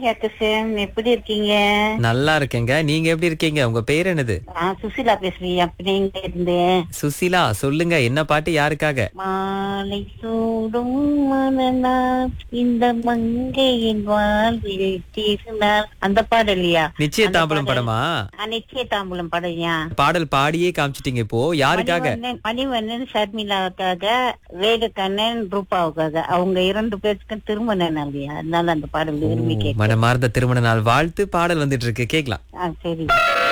அக்கசன் எப்படி இருக்கீங்க? நல்லா இருக்கேங்க. நீங்க எப்படி இருக்கீங்க? உங்க பேர் என்னது? நான் சுசிலா பேசுறேன். அப்படி எங்க இருந்தேன்? சுசிலா, சொல்லுங்க என்ன பாட்டு யாருக்காக? மாலை சூடும் மனநாள் இந்த மங்கையின் வாழ்வில் திருநாள் அந்த பாடல் இல்லையா? நிச்சய அந்த தாம்பலம் பாடல். படமா? நிச்சய தாம்பூலம் படையா? பாடல் பாடியே காமிச்சிட்டீங்க இப்போ. யாருக்காக? மணிவண்ணன் ஷர்மிளாவுக்காக, வேலுக்கண்ணன் ரூபாவுக்காக. அவங்க 2 பேருக்கும் திருமண நாள் இல்லையா? அதனால அந்த பாடல் விரும்பி கேட்க. மனமார்ந்த திருமண நாள் வாழ்த்து பாடல் வந்துட்டு இருக்கு, கேக்கலாம். சரி.